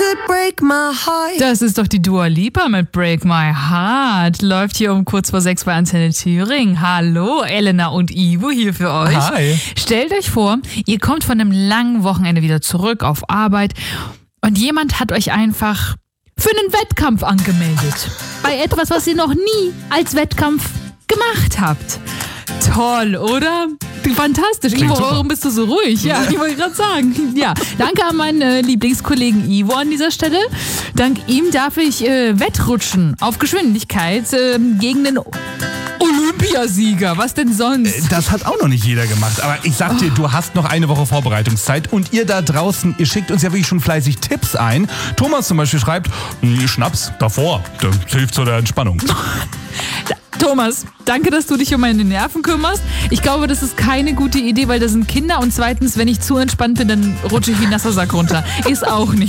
break my heart. Das ist doch die Dua Lipa mit Break My Heart. Läuft hier um kurz vor 6 bei Antenne Thüringen. Hallo, Elena und Ivo hier für euch. Hi. Stellt euch vor, ihr kommt von einem langen Wochenende wieder zurück auf Arbeit und jemand hat euch einfach für einen Wettkampf angemeldet. Bei etwas, was ihr noch nie als Wettkampf gemacht habt. Toll, oder? Fantastisch. Klingt Ivo, super. warum bist du so ruhig? Ja, ich wollte gerade sagen. Ja, danke an meinen Lieblingskollegen Ivo an dieser Stelle. Dank ihm darf ich wettrutschen auf Geschwindigkeit gegen den Olympiasieger. Was denn sonst? Das hat auch noch nicht jeder gemacht. Aber ich sag dir, du hast noch eine Woche Vorbereitungszeit. Und ihr da draußen, ihr schickt uns ja wirklich schon fleißig Tipps ein. Thomas zum Beispiel schreibt, Schnaps davor, das hilft zu der Entspannung. Thomas, danke, dass du dich um meine Nerven kümmerst. Ich glaube, das ist keine gute Idee, weil da sind Kinder. Und zweitens, wenn ich zu entspannt bin, dann rutsche ich wie ein nasser Sack runter. Ist auch nicht